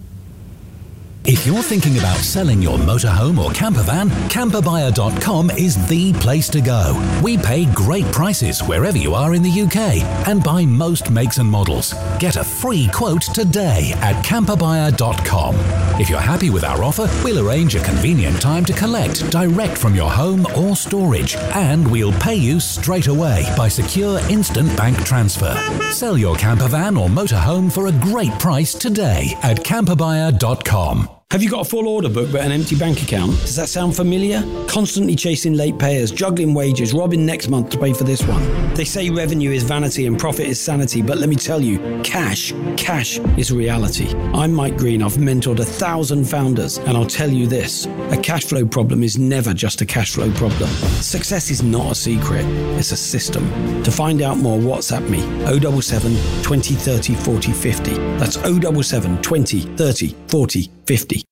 If you're thinking about selling your motorhome or camper van, camperbuyer.com is the place to go. We pay great prices wherever you are in the UK and buy most makes and models. Get a free quote today at camperbuyer.com. If you're happy with our offer, we'll arrange a convenient time to collect direct from your home or storage, and we'll pay you straight away by secure instant bank transfer. Sell your camper van or motorhome for a great price today at camperbuyer.com. Have you got a full order book but an empty bank account? Does that sound familiar? Constantly chasing late payers, juggling wages, robbing next month to pay for this one. They say revenue is vanity and profit is sanity, but let me tell you, cash is reality. I'm Mike Green. I've mentored 1,000 founders, and I'll tell you this, a cash flow problem is never just a cash flow problem. Success is not a secret, it's a system. To find out more, WhatsApp me, 077 20 30 40 50. That's 077 20 30 40 50.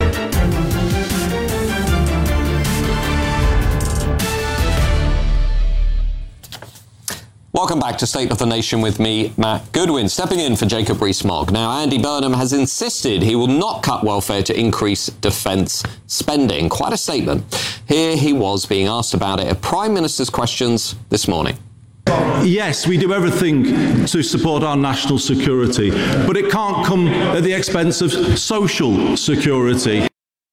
Welcome back to State of the Nation with me, Matt Goodwin, stepping in for Jacob Rees-Mogg. Now, Andy Burnham has insisted he will not cut welfare to increase defence spending. Quite a statement. Here he was being asked about it at Prime Minister's Questions this morning. Yes, we do everything to support our national security, but it can't come at the expense of social security.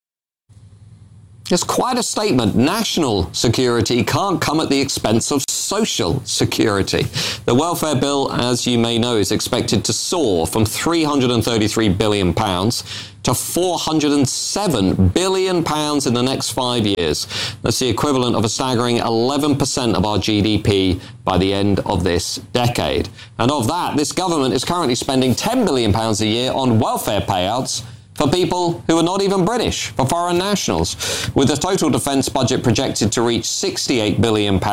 It's quite a statement. National security can't come at the expense of social security. The welfare bill, as you may know, is expected to soar from £333 billion to £407 billion in the next 5 years. That's the equivalent of a staggering 11% of our GDP by the end of this decade. And of that, this government is currently spending £10 billion a year on welfare payouts for people who are not even British, for foreign nationals. With the total defence budget projected to reach £68 billion in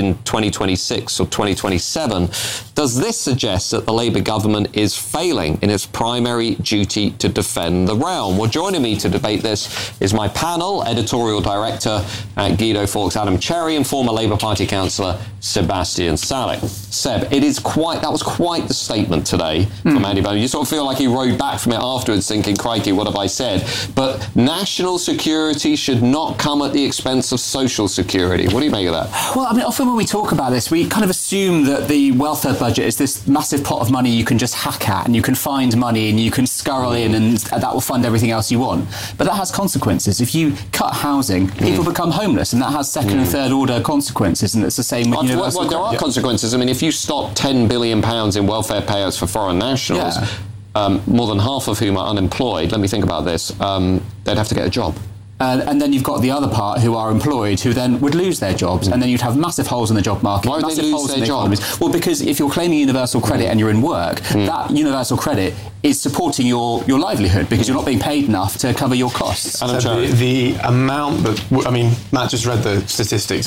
2026 or 2027, does this suggest that the Labour government is failing in its primary duty to defend the realm? Well, joining me to debate this is my panel, editorial director at Guido Fawkes, Adam Cherry, and former Labour Party councillor Sebastian Salek. Seb, that was quite the statement today from Andy Burnham. You sort of feel like he rode back from it afterwards thinking, crikey, what have I said? But national security should not come at the expense of social security. What do you make of that? Well, I mean, often when we talk about this, we kind of assume that the welfare budget is this massive pot of money you can just hack at, and you can find money and you can scurry in, and that will fund everything else you want. But that has consequences. If you cut housing, people become homeless, and that has second and third order consequences, and it's the same with universal credit. There are consequences. I mean, if you stop £10 billion in welfare payouts for foreign nationals, more than half of whom are unemployed, let me think about this, they'd have to get a job. And then you've got the other part who are employed, who then would lose their jobs, and then you'd have massive holes in the job market. Why would they lose their jobs? Well, because if you're claiming universal credit and you're in work, that universal credit is supporting your livelihood because you're not being paid enough to cover your costs. So the amount that, I mean, Matt just read the statistics,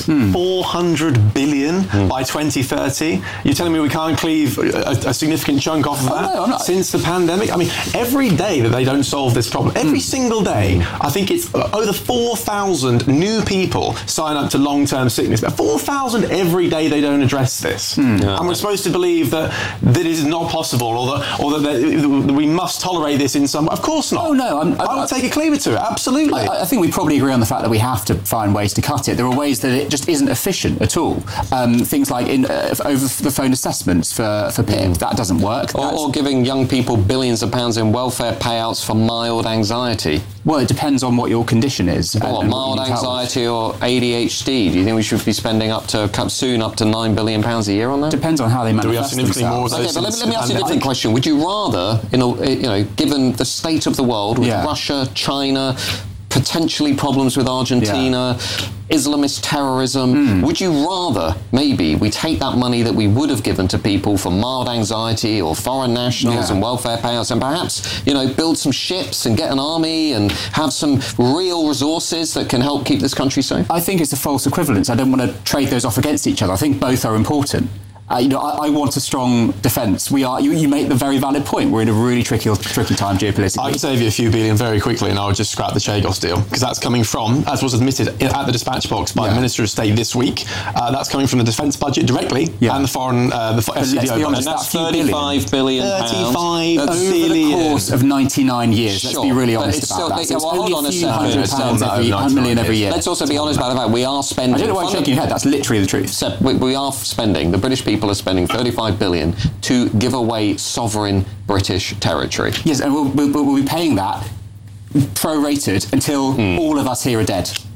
400 billion by 2030. You're telling me we can't cleave a significant chunk off of that no, I'm not. Since the pandemic? I mean, every day that they don't solve this problem, every single day, I think it's over 4,000 new people sign up to long-term sickness. 4,000 every day they don't address this. And we're supposed to believe that it is not possible, or that we must tolerate this in some way. Of course not. Oh, no. I would take a cleaver to it, absolutely. I think we probably agree on the fact that we have to find ways to cut it. There are ways that it just isn't efficient at all. Things like over-the-phone assessments for PIP, that doesn't work. Or giving young people billions of pounds in welfare payouts for mild anxiety. Well, it depends on what your condition is. Mild anxiety or ADHD? Do you think we should be spending up to £9 billion a year on that? Depends on how they manifest themselves. Okay, but let me ask you a different question. Would you rather, given the state of the world with Russia, China, potentially problems with Argentina, Islamist terrorism, would you rather maybe we take that money that we would have given to people for mild anxiety or foreign nationals and welfare payouts and perhaps, build some ships and get an army and have some real resources that can help keep this country safe? I think it's a false equivalence. I don't want to trade those off against each other. I think both are important. I want a strong defence. You make the very valid point. We're in a really tricky time geopolitically. I can save you a few billion very quickly, and I would just scrap the Chagos deal, because that's coming from, as was admitted at the dispatch box by the Minister of State this week, that's coming from the defence budget directly and the foreign FCDO budget. And that's £35 billion. £35 over the course of 99 years. Let's be really honest about that. It's hold on a second. £100 million every year. Let's also be honest about the fact we are spending. I don't know why you're shaking your head. That's literally the truth. So we are spending. The British people are spending £35 billion to give away sovereign British territory. Yes, and we'll be paying that prorated until all of us here are dead.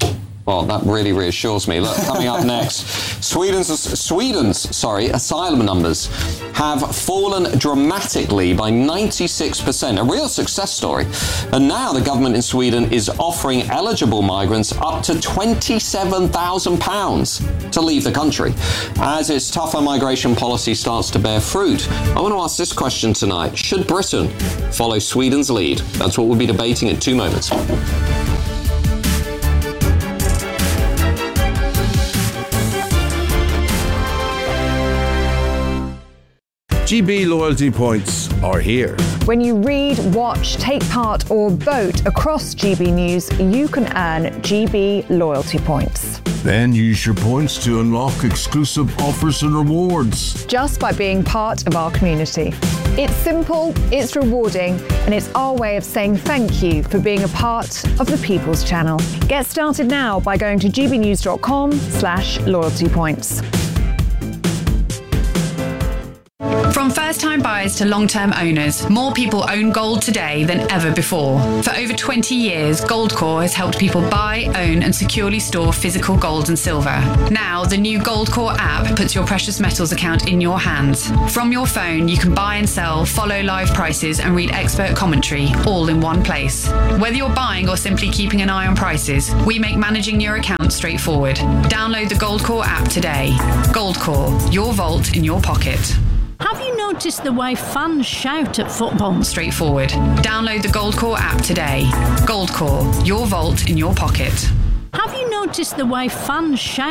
Well, that really reassures me. Look, coming up next, Sweden's asylum numbers have fallen dramatically by 96%, a real success story. And now the government in Sweden is offering eligible migrants up to £27,000 to leave the country. As its tougher migration policy starts to bear fruit, I want to ask this question tonight. Should Britain follow Sweden's lead? That's what we'll be debating in 2 moments. GB loyalty points are here. When you read, watch, take part or vote across GB News, you can earn GB loyalty points. Then use your points to unlock exclusive offers and rewards. Just by being part of our community. It's simple, it's rewarding, and it's our way of saying thank you for being a part of the People's Channel. Get started now by going to gbnews.com/loyalty points. From first-time buyers to long-term owners, more people own gold today than ever before. For over 20 years, Goldcore has helped people buy, own and securely store physical gold and silver. Now, the new Goldcore app puts your precious metals account in your hands. From your phone, you can buy and sell, follow live prices and read expert commentary, all in one place. Whether you're buying or simply keeping an eye on prices, we make managing your account straightforward. Download the Goldcore app today. Goldcore, your vault in your pocket. Have you noticed the way fans shout at football? Straightforward. Download the Goldcore app today. Goldcore, your vault in your pocket. Have you noticed the way fans shout?